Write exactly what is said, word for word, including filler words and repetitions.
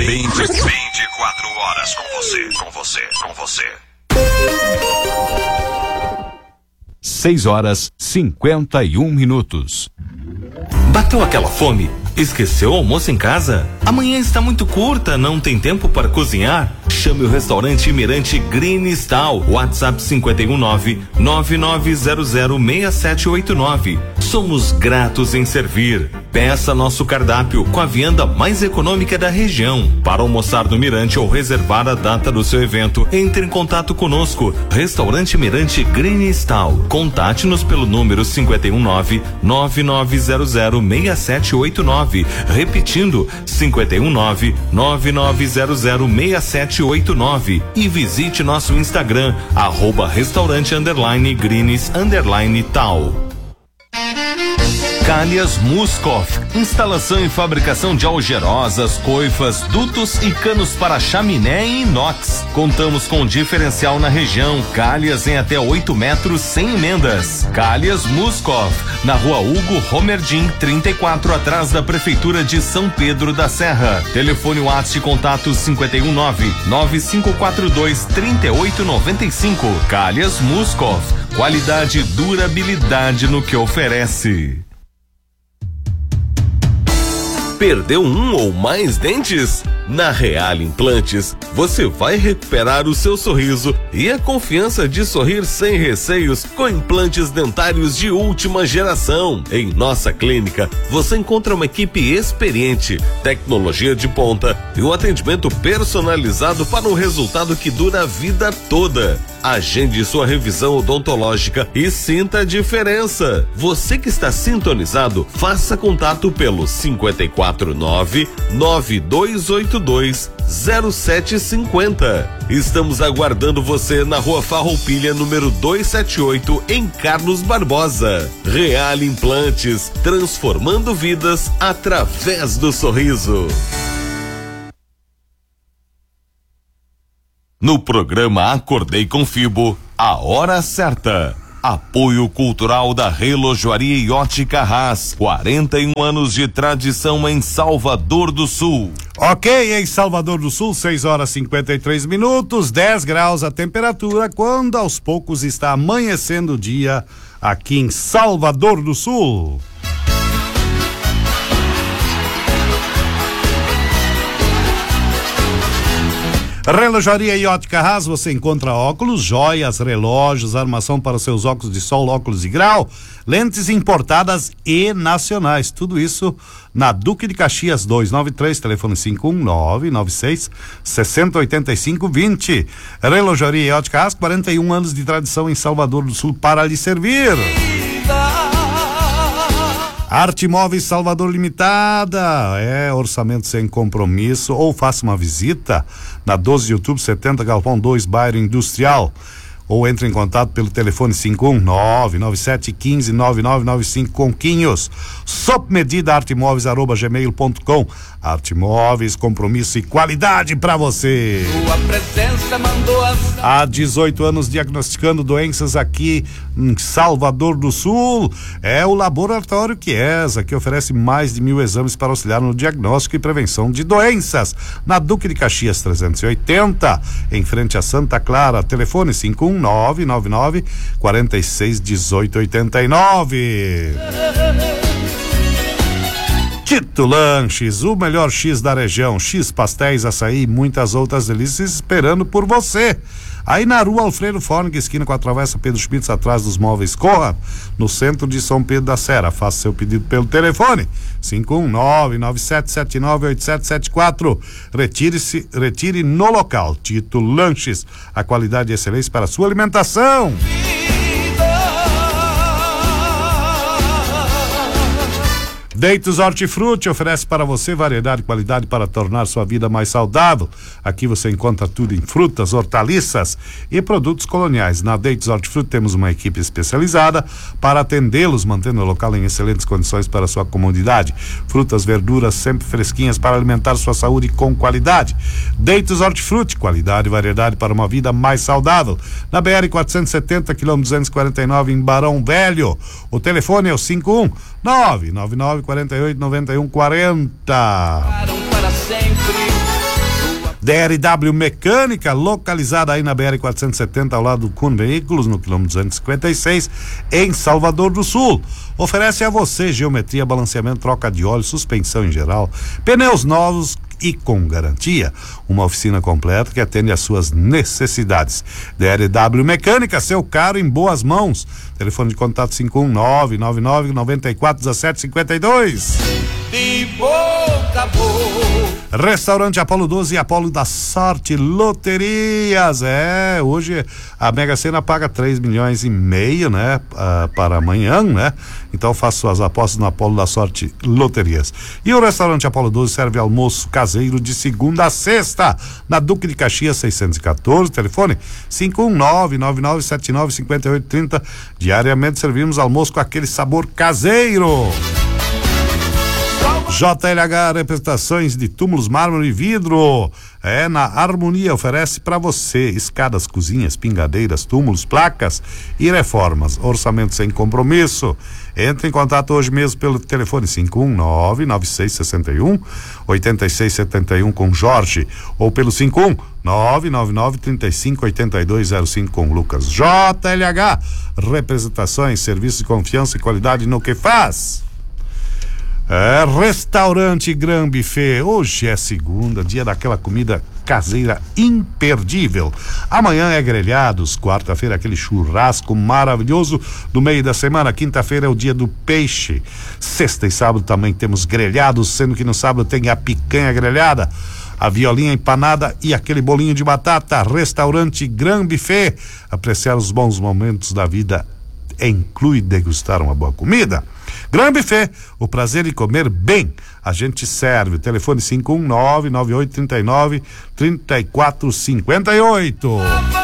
vinte e quatro horas com você, com você, com você. seis horas cinquenta e um minutos. Bateu aquela fome? Esqueceu o almoço em casa? Amanhã está muito curta, não tem tempo para cozinhar? Chame o restaurante Mirante Green Style. WhatsApp cinco um nove, nove nove zero zero, seis sete oito nove. Somos gratos em servir. Peça nosso cardápio com a vianda mais econômica da região. Para almoçar no Mirante ou reservar a data do seu evento, entre em contato conosco. Restaurante Mirante Green Style. Contate-nos pelo número cinco um nove, nove nove zero zero, seis sete oito nove. Repetindo, cinco um nove, nove nove zero zero, seis sete oito nove. E visite nosso Instagram, arroba restaurante underline greens underline tal. Calhas Muscoff, instalação e fabricação de algerosas, coifas, dutos e canos para chaminé e inox. Contamos com diferencial na região, calhas em até oito metros sem emendas. Calhas Muscoff, na rua Hugo Romerdim, trinta e quatro, atrás da Prefeitura de São Pedro da Serra. Telefone WhatsApp contato cinco um nove, nove cinco quatro dois, três oito nove cinco. Calhas Muscoff, qualidade e durabilidade no que oferece. Perdeu um ou mais dentes? Na Real Implantes, você vai recuperar o seu sorriso e a confiança de sorrir sem receios com implantes dentários de última geração. Em nossa clínica, você encontra uma equipe experiente, tecnologia de ponta e um atendimento personalizado para um resultado que dura a vida toda. Agende sua revisão odontológica e sinta a diferença. Você que está sintonizado, faça contato pelo cinco quatro nove, nove dois oito dois, zero sete cinco zero. Estamos aguardando você na Rua Farroupilha, número duzentos e setenta e oito, em Carlos Barbosa. Real Implantes, transformando vidas através do sorriso. No programa Acordei com Fibo, a hora certa. Apoio cultural da Relojoaria e Ótica Haas, quarenta e um anos de tradição em Salvador do Sul. Ok, em Salvador do Sul, seis horas e cinquenta e três minutos, dez graus a temperatura, quando aos poucos está amanhecendo o dia aqui em Salvador do Sul. Relojoaria e Ótica Haas, você encontra óculos, joias, relógios, armação para seus óculos de sol, óculos de grau, lentes importadas e nacionais. Tudo isso na Duque de Caxias duzentos e noventa e três, telefone cinco um nove, nove seis, seis zero oito cinco, dois zero. Relojoaria e Ótica Haas, quarenta e um anos de tradição em Salvador do Sul para lhe servir. Arte Móveis Salvador Limitada, é orçamento sem compromisso, ou faça uma visita na doze de outubro, setenta, Galpão dois, Bairro Industrial, ou entre em contato pelo telefone cinco um nove, nove sete um cinco, nove nove nove cinco Conquinhos. Sob medida artemóveis arroba gmail ponto com. Arte Móveis, compromisso e qualidade para você. Sua presença mandou as... Há dezoito anos diagnosticando doenças aqui em Salvador do Sul. É o Laboratório Chiesa, que oferece mais de mil exames para auxiliar no diagnóstico e prevenção de doenças. Na Duque de Caxias trezentos e oitenta, em frente a Santa Clara. Telefone cinco um nove, nove nove, quatro seis, um oito oito nove. Tito Lanches, o melhor X da região. X, pastéis, açaí e muitas outras delícias esperando por você. Aí na rua Alfredo Fornig, esquina com a travessa Pedro Schmitz, atrás dos móveis Corra, no centro de São Pedro da Serra. Faça seu pedido pelo telefone cinco um nove, nove sete sete nove, oito sete sete quatro. Retire-se, retire no local. Tito Lanches, a qualidade e excelência para a sua alimentação. Deitos Hortifruti oferece para você variedade e qualidade para tornar sua vida mais saudável. Aqui você encontra tudo em frutas, hortaliças e produtos coloniais. Na Deitos Hortifruti temos uma equipe especializada para atendê-los, mantendo o local em excelentes condições para sua comodidade. Frutas, verduras sempre fresquinhas para alimentar sua saúde com qualidade. Deitos Hortifruti, qualidade e variedade para uma vida mais saudável. Na B R quatrocentos e setenta, quilômetro duzentos e quarenta e nove, em Barão Velho. O telefone é o cinco um nove, nove nove, quarenta e oito, noventa e um, quarenta. Para sempre, D R W Mecânica, localizada aí na B R quatrocentos e setenta, ao lado do Kuhn Veículos, no quilômetro duzentos e cinquenta e seis, em Salvador do Sul. Oferece a você geometria, balanceamento, troca de óleo, suspensão em geral, pneus novos e com garantia. Uma oficina completa que atende às suas necessidades. D R W Mecânica, seu carro em boas mãos. Telefone de contato cinco um nove, nove nove nove quatro, um sete cinco dois. De boca a boca. Restaurante Apolo doze e Apolo da Sorte Loterias. É, hoje a Mega Sena paga três milhões e meio, né? Uh, para amanhã, né? Então faça suas apostas no Apolo da Sorte Loterias. E o Restaurante Apolo doze serve almoço caseiro de segunda a sexta, na Duque de Caxias seiscentos e quatorze, telefone cinco um nove, nove nove sete nove, cinco oito três zero. Diariamente servimos almoço com aquele sabor caseiro. J L H Representações de Túmulos, Mármore e Vidro. É, na Harmonia oferece para você escadas, cozinhas, pingadeiras, túmulos, placas e reformas. Orçamento sem compromisso. Entre em contato hoje mesmo pelo telefone cinco um nove, nove seis seis um, oito seis sete um com Jorge, ou pelo cinco um nove nove nove, três cinco oito dois zero cinco com Lucas. J L H Representações, serviço de confiança e qualidade no que faz. É, Restaurante Gran Buffet. Hoje é segunda, dia daquela comida caseira imperdível. Amanhã é grelhados, quarta-feira aquele churrasco maravilhoso do meio da semana, quinta-feira é o dia do peixe, sexta e sábado também temos grelhados, sendo que no sábado tem a picanha grelhada, a violinha empanada e aquele bolinho de batata. Restaurante Gran Buffet. Apreciar os bons momentos da vida inclui degustar uma boa comida. Gran Buffet, o prazer de comer bem. A gente serve. O telefone cinco um nove, nove oito três nove, três quatro cinco oito.